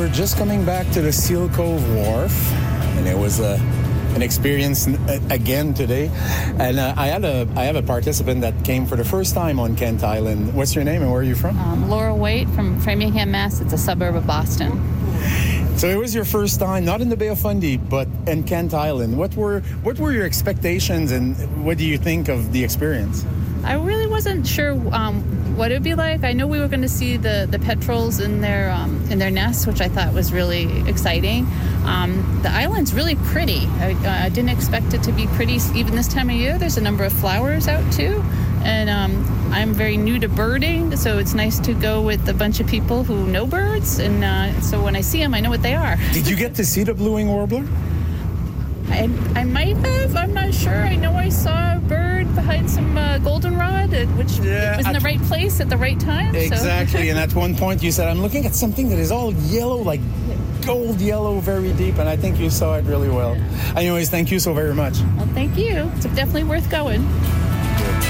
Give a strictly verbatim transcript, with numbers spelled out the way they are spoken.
were just coming back to the Seal Cove Wharf, and it was a. An experience again today, and uh, I had a I have a participant that came for the first time on Kent Island. What's your name and where are you from? Um, Laura White from Framingham, Mass. It's a suburb of Boston. So it was your first time, not in the Bay of Fundy, but in Kent Island. What were what were your expectations, and what do you think of the experience? I really wasn't sure um, what it would be like. I know we were going to see the, the petrels in their um, in their nests, which I thought was really exciting. Um, the island's really pretty. I, I didn't expect it to be pretty even this time of year. There's a number of flowers out too, and um, I'm very new to birding, so it's nice to go with a bunch of people who know birds, and uh, so when I see them, I know what they are. Did you get to see the blue-winged warbler? I, I might have. I'm not sure. I know I saw a bird behind some uh, goldenrod, uh, which yeah, was in the right place at the right time. Exactly. So. And at one point you said, I'm looking at something that is all yellow, like gold yellow, very deep. And I think you saw it really well. Anyways, thank you so very much. Well, thank you. It's definitely worth going.